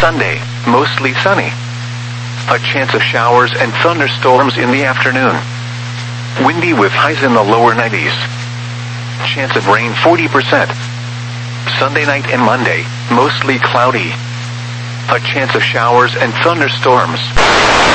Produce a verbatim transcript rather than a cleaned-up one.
Sunday, mostly sunny. A chance of showers and thunderstorms in the afternoon. Windy with highs in the lower nineties. Chance of rain forty percent. Sunday night and Monday, mostly cloudy. A chance of showers and thunderstorms.